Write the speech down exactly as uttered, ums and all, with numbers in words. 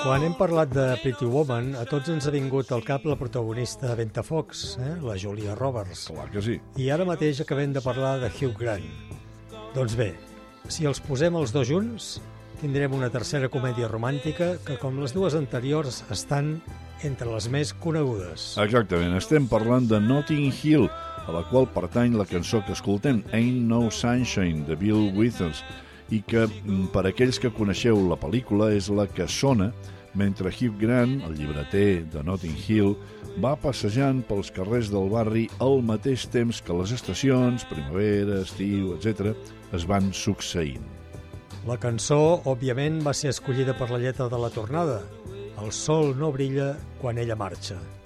Quan hem parlat de Pretty Woman, a tots ens ha vingut al cap la protagonista Ventafocs, eh? la Julia Roberts. Clar que sí. I ara mateix acabem de parlar de Hugh Grant. Doncs bé, si els posem els dos junts, tindrem una tercera comèdia romàntica que, com les dues anteriors, estan entre les més conegudes. Exactament, estem parlant de Notting Hill, a la qual pertany la cançó que escoltem, Ain't No Sunshine, de Bill Withers, i que, per aquells que coneixeu la pel·lícula, és la que sona mentre Hugh Grant, el llibreter de Notting Hill, va passejant pels carrers del barri al mateix temps que les estacions, primavera, estiu, etcètera, es van succeint. La cançó, òbviament, va ser escollida per la lletra de la tornada. El sol no brilla quan ella marxa.